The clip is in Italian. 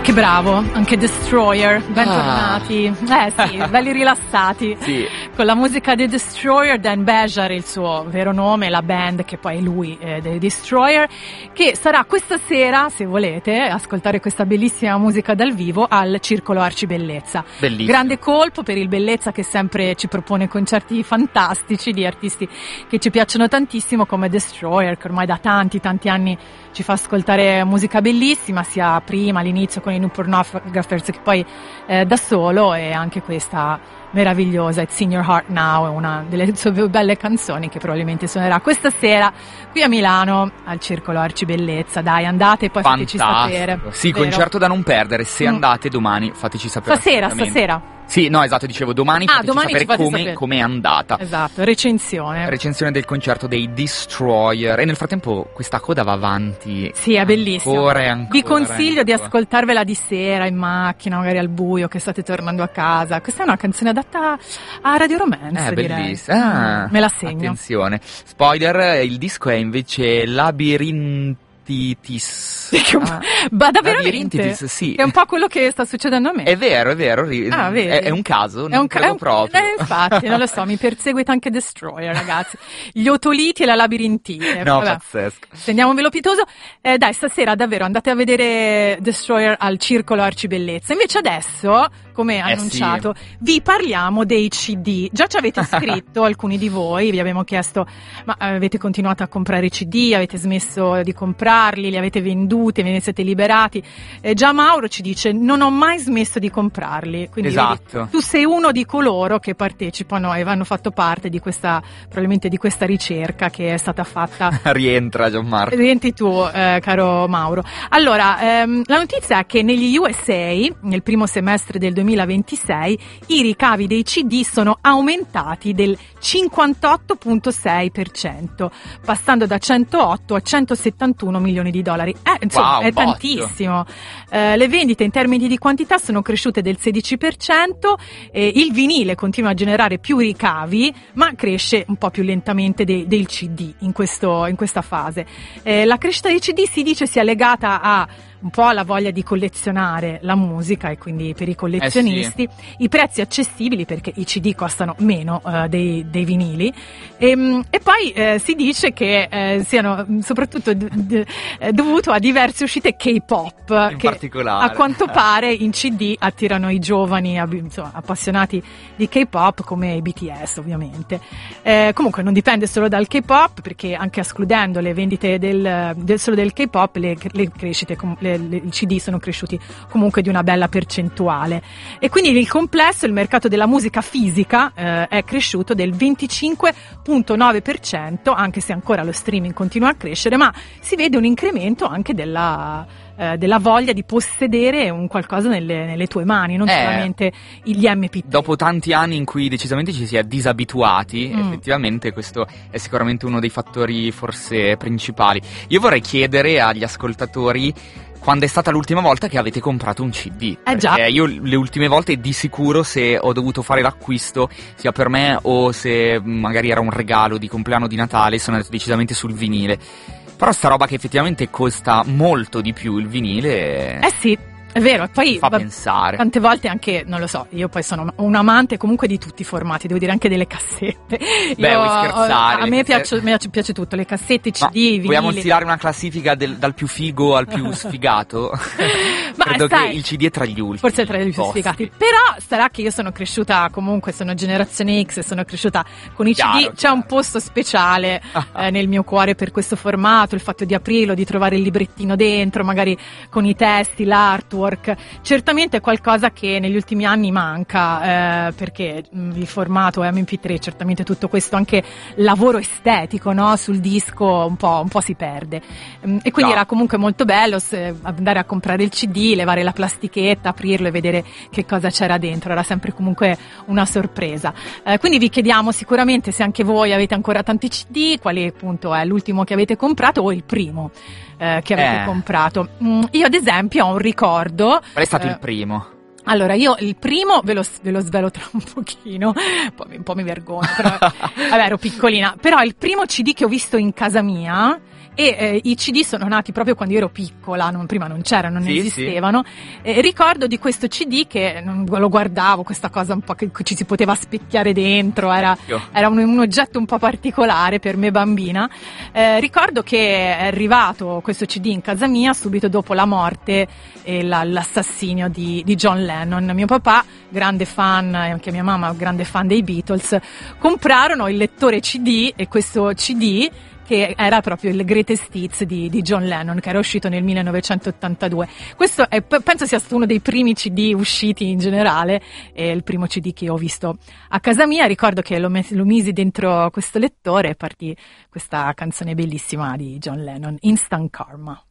che bravo, anche Destroyer, bentornati. Sì, belli rilassati. Sì. Con la musica dei Destroyer, Dan Bejar, il suo vero nome, la band che poi è lui, dei Destroyer, che sarà questa sera, se volete, ascoltare questa bellissima musica dal vivo al Circolo Arcibellezza. Bellissimo. Grande colpo per il Bellezza, che sempre ci propone concerti fantastici di artisti che ci piacciono tantissimo, come Destroyer, che ormai da tanti anni ci fa ascoltare musica bellissima, sia prima all'inizio con i New Pornographers che poi da solo, e anche questa meravigliosa It's in Your Heart Now è una delle sue più belle canzoni, che probabilmente suonerà questa sera qui a Milano al Circolo Arcibellezza. Dai, andate e poi fateci sapere. Sì, vero? Concerto da non perdere. Se andate domani, fateci sapere. Stasera. Sì, no, esatto, dicevo domani fateci sapere come è andata. Esatto, recensione del concerto dei Destroyer. E nel frattempo questa coda va avanti. Sì, è bellissimo. Ancora, vi consiglio di ascoltarvela di sera in macchina, magari al buio, che state tornando a casa. Questa è una canzone adatta a Radio Romance, direi. Bellissima. Me la segno. Attenzione. Spoiler, il disco è invece Labyrinth. Veramente? Sì. È un po' quello che sta succedendo a me. È vero. Ah, è un caso, non credo proprio. Infatti, non lo so, mi perseguita anche Destroyer, ragazzi. Gli otoliti e la labirintite. No, pazzesco. Stendiamo velopitoso. Dai, stasera davvero andate a vedere Destroyer al Circolo Arcibellezza. Invece adesso, come annunciato, vi parliamo dei CD. Già ci avete scritto alcuni di voi, vi abbiamo chiesto, ma avete continuato a comprare i CD, avete smesso di comprarli, li avete venduti, ve ne siete liberati? Già Mauro ci dice: non ho mai smesso di comprarli. Quindi esatto. Vedi, tu sei uno di coloro che partecipano e hanno fatto parte di questa, probabilmente di questa ricerca che è stata fatta. Rientra Gianmarco. Rientri tu, caro Mauro. Allora, la notizia è che negli USA, nel primo semestre del 2026, i ricavi dei CD sono aumentati del 58,6%, passando da 108 a 171 milioni di dollari. Insomma, wow, è tantissimo. Le vendite in termini di quantità sono cresciute del 16%, il vinile continua a generare più ricavi, ma cresce un po' più lentamente del CD in questa fase. La crescita dei CD si dice sia legata a un po' alla voglia di collezionare la musica, e quindi per i collezionisti i prezzi accessibili, perché i CD costano meno dei vinili, e poi si dice che siano soprattutto dovuto a diverse uscite K-pop in che particolare, a quanto pare in CD attirano i giovani appassionati di K-pop, come i BTS ovviamente. Comunque non dipende solo dal K-pop, perché anche escludendo le vendite solo del K-pop, le crescite, i CD sono cresciuti comunque di una bella percentuale, e quindi nel complesso il mercato della musica fisica è cresciuto del 25,9%, anche se ancora lo streaming continua a crescere, ma si vede un incremento anche della voglia di possedere un qualcosa nelle tue mani, non solamente gli MP3. Dopo tanti anni in cui decisamente ci si è disabituati, effettivamente questo è sicuramente uno dei fattori forse principali. Io vorrei chiedere agli ascoltatori quando è stata l'ultima volta che avete comprato un CD. Già. Io le ultime volte di sicuro, se ho dovuto fare l'acquisto, sia per me o se magari era un regalo di compleanno, di Natale, sono andato decisamente sul vinile. Però sta roba che effettivamente costa molto di più, il vinile. Sì, è vero. E poi fa pensare. Tante volte anche, non lo so, io poi sono un amante comunque di tutti i formati, devo dire anche delle cassette. Vuoi scherzare? A me piace tutto, le cassette, CD, vinili. Vogliamo stilare una classifica dal più figo al più sfigato? Credo che il CD è tra gli ultimi. Forse è tra i più sfigati. Però sarà che io sono cresciuta, comunque sono generazione X, sono cresciuta con i CD. C'è un posto speciale nel mio cuore per questo formato, il fatto di aprirlo, di trovare il librettino dentro, magari con i testi, l'artwork. Certamente è qualcosa che negli ultimi anni manca, perché il formato MP3, certamente tutto questo, anche lavoro estetico, no? Sul disco un po' si perde, e quindi era comunque molto bello andare a comprare il CD, levare la plastichetta, aprirlo e vedere che cosa c'era dentro. Era sempre comunque una sorpresa. Quindi vi chiediamo sicuramente se anche voi avete ancora tanti CD, quale appunto è l'ultimo che avete comprato o il primo che avete comprato. Io ad esempio ho un ricordo. Qual è stato il primo? Allora, io il primo ve lo svelo tra un pochino, un po' mi vergogno, però vabbè, ero piccolina, però il primo CD che ho visto in casa mia, e i CD sono nati proprio quando io ero piccola, prima non c'erano, non esistevano. Ricordo di questo CD che lo guardavo, questa cosa un po' che ci si poteva specchiare dentro, era un oggetto un po' particolare per me bambina. Ricordo che è arrivato questo CD in casa mia subito dopo la morte e l'assassinio di John Lennon. Mio papà, grande fan, e anche mia mamma, grande fan dei Beatles, comprarono il lettore CD e questo CD che era proprio il Greatest Hits di John Lennon, che era uscito nel 1982. Questo penso sia stato uno dei primi CD usciti in generale, e il primo CD che ho visto a casa mia. Ricordo che lo misi dentro questo lettore e partì questa canzone bellissima di John Lennon, Instant Karma.